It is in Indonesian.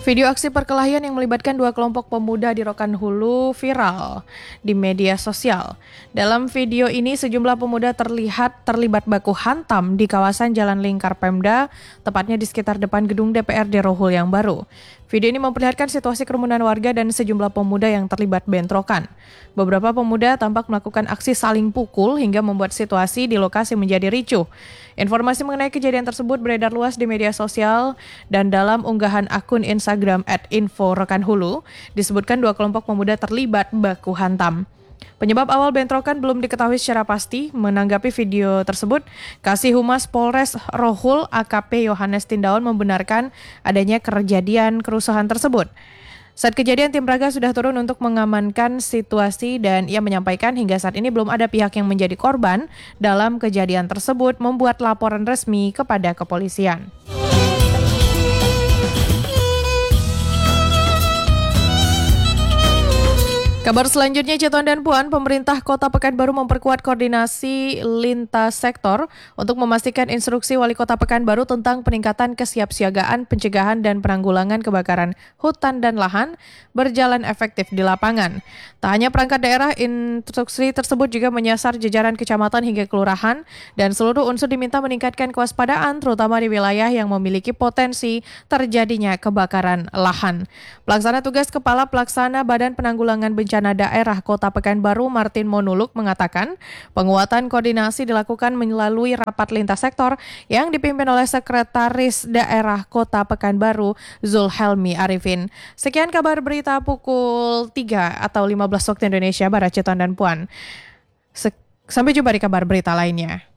Video aksi perkelahian yang melibatkan dua kelompok pemuda di Rokan Hulu viral di media sosial. Dalam video ini sejumlah pemuda terlihat terlibat baku hantam di kawasan Jalan Lingkar Pemda, tepatnya di sekitar depan gedung DPRD Rohul yang baru. Video ini memperlihatkan situasi kerumunan warga dan sejumlah pemuda yang terlibat bentrokan. Beberapa pemuda tampak melakukan aksi saling pukul hingga membuat situasi di lokasi menjadi ricuh. Informasi mengenai kejadian tersebut beredar luas di media sosial dan dalam unggahan akun Instagram @info_rokanhulu disebutkan dua kelompok pemuda terlibat baku hantam. Penyebab awal bentrokan belum diketahui secara pasti. Menanggapi video tersebut, Kasih Humas Polres Rohul AKP Yohanes Tindaon membenarkan adanya kejadian kerusuhan tersebut. Saat kejadian, tim Raga sudah turun untuk mengamankan situasi dan ia menyampaikan hingga saat ini belum ada pihak yang menjadi korban dalam kejadian tersebut, membuat laporan resmi kepada kepolisian. Kabar selanjutnya, Citon dan Puan, pemerintah Kota Pekanbaru memperkuat koordinasi lintas sektor untuk memastikan instruksi Wali Kota Pekanbaru tentang peningkatan kesiapsiagaan, pencegahan dan penanggulangan kebakaran hutan dan lahan berjalan efektif di lapangan. Tak hanya perangkat daerah, instruksi tersebut juga menyasar jajaran kecamatan hingga kelurahan dan seluruh unsur diminta meningkatkan kewaspadaan terutama di wilayah yang memiliki potensi terjadinya kebakaran lahan. Pelaksana tugas Kepala Pelaksana Badan Penanggulangan Bencana Daerah Kota Pekanbaru Martin Monuluk mengatakan penguatan koordinasi dilakukan melalui rapat lintas sektor yang dipimpin oleh Sekretaris Daerah Kota Pekanbaru Zulhelmi Arifin. Sekian kabar berita pukul 3 atau 15 waktu Indonesia Barat, Citon dan Puan. Sampai jumpa di kabar berita lainnya.